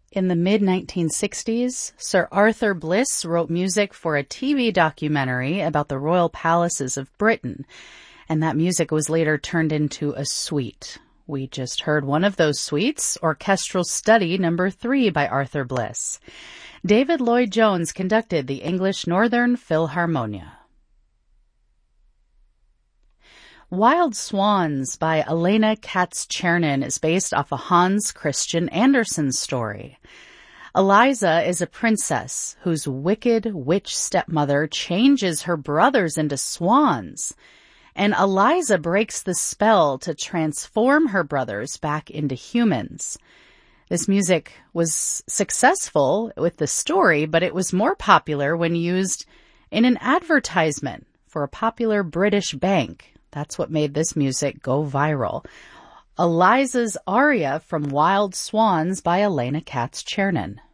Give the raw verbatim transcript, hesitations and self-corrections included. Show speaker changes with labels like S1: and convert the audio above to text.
S1: In the mid nineteen sixties, Sir Arthur Bliss wrote music for a T V documentary about the royal palaces of Britain, and that music was later turned into a suite. We just heard one of those suites, Orchestral Study Number three by Arthur Bliss. David Lloyd Jones conducted the English Northern Philharmonia. Wild Swans by Elena Katz-Chernin is based off a Hans Christian Andersen story. Eliza is a princess whose wicked witch stepmother changes her brothers into swans, and Eliza breaks the spell to transform her brothers back into humans. This music was successful with the story, but it was more popular when used in an advertisement for a popular British bank. That's what made this music go viral. Eliza's aria from Wild Swans by Elena Katz-Chernin.